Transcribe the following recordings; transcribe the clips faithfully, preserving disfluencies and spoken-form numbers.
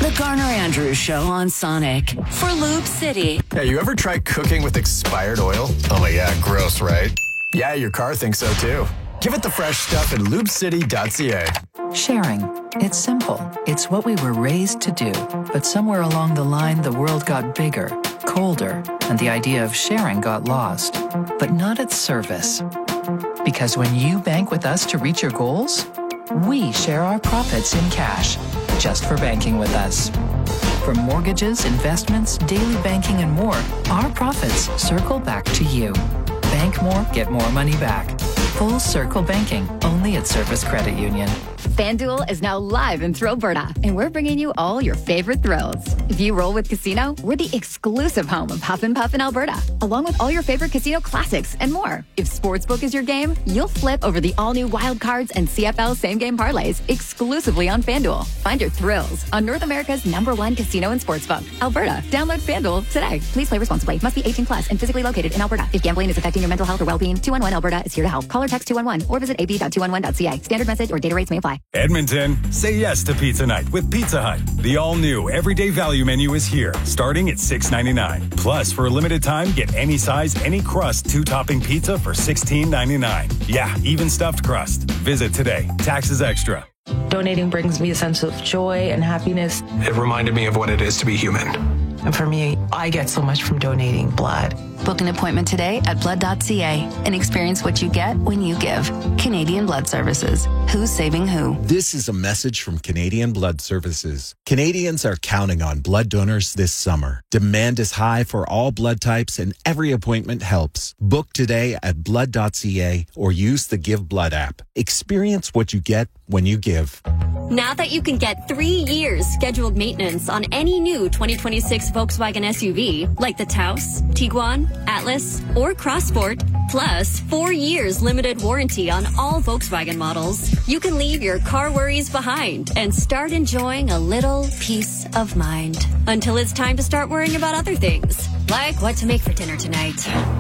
The Garner Andrews Show on Sonic for Lube City. Hey, you ever try cooking with expired oil? Oh my, yeah, gross, right? Yeah, your car thinks so too. Give it the fresh stuff at lube city dot c a. Sharing. It's simple. It's what we were raised to do. But somewhere along the line, the world got bigger, colder, and the idea of sharing got lost. But not at Service. Because when you bank with us to reach your goals, we share our profits in cash, just for banking with us. For mortgages, investments, daily banking, and more, our profits circle back to you. Bank more, get more money back. Full Circle Banking, only at Service Credit Union. FanDuel is now live in Thrillberta, and we're bringing you all your favorite thrills. If you roll with Casino, we're the exclusive home of Huff and Puff in Alberta, along with all your favorite casino classics and more. If Sportsbook is your game, you'll flip over the all-new Wild Cards and C F L same-game parlays exclusively on FanDuel. Find your thrills on North America's number one casino and sportsbook, Alberta. Download FanDuel today. Please play responsibly. Must be eighteen plus and physically located in Alberta. If gambling is affecting your mental health or well-being, two one one Alberta is here to help. Call or text two one one or visit a b dot two one one dot c a. Standard message or data rates may apply. Edmonton, say yes to pizza night with Pizza Hut. The all-new everyday value menu is here, starting at six ninety-nine. Plus, for a limited time, get any size, any crust, two-topping pizza for sixteen ninety-nine. Yeah, even stuffed crust. Visit today. Taxes extra. Donating brings me a sense of joy and happiness. It reminded me of what it is to be human. And for me, I get so much from donating blood. Book an appointment today at blood dot c a and experience what you get when you give. Canadian Blood Services. Who's saving who? This is a message from Canadian Blood Services. Canadians are counting on blood donors this summer. Demand is high for all blood types and every appointment helps. Book today at blood dot c a or use the Give Blood app. Experience what you get when you give. Now that you can get three years scheduled maintenance on any new twenty twenty-six Volkswagen S U V, like the Taos, Tiguan, Atlas, or Crossport, plus four years limited warranty on all Volkswagen models, you can leave your car worries behind and start enjoying a little peace of mind. Until it's time to start worrying about other things, like what to make for dinner tonight.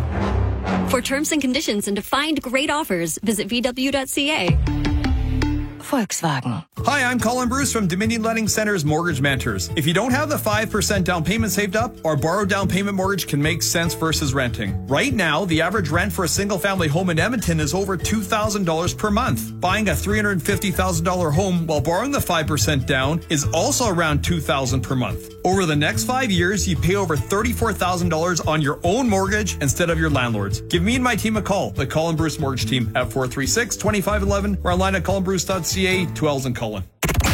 For terms and conditions and to find great offers, visit v w dot c a. Volkswagen. Hi, I'm Colin Bruce from Dominion Lending Center's Mortgage Mentors. If you don't have the five percent down payment saved up, our borrowed down payment mortgage can make sense versus renting. Right now, the average rent for a single family home in Edmonton is over two thousand dollars per month. Buying a three hundred fifty thousand dollars home while borrowing the five percent down is also around two thousand dollars per month. Over the next five years, you pay over thirty-four thousand dollars on your own mortgage instead of your landlord's. Give me and my team a call, the Colin Bruce Mortgage Team, at four three six, two five one one or online at colin bruce dot c a. Two L's and Colin.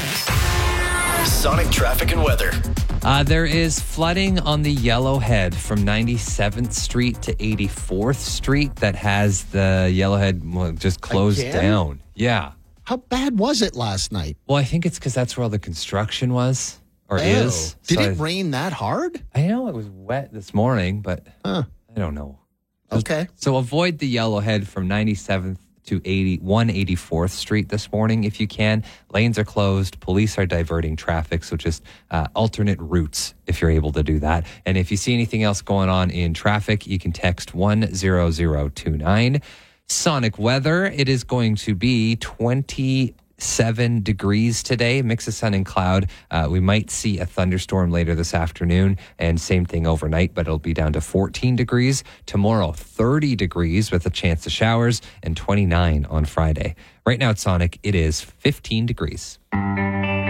Sonic traffic and weather. Uh, there is flooding on the Yellowhead from ninety-seventh Street to eighty-fourth Street that has the Yellowhead well, just closed Again? down. Yeah. How bad was it last night? Well, I think it's because that's where all the construction was or Oh. is. Did So it rain that hard? I know it was wet this morning, but Huh. I don't know. Okay. So avoid the Yellowhead from ninety-seventh to eighty, one eighty-fourth Street this morning if you can. Lanes are closed. Police are diverting traffic, so just uh, alternate routes if you're able to do that. And if you see anything else going on in traffic, you can text one zero zero two nine. Sonic weather, it is going to be twenty-seven degrees today, mix of sun and cloud. Uh, we might see a thunderstorm later this afternoon, and same thing overnight, but it'll be down to fourteen degrees. Tomorrow, thirty degrees with a chance of showers, and twenty-nine on Friday. Right now at Sonic, it is fifteen degrees.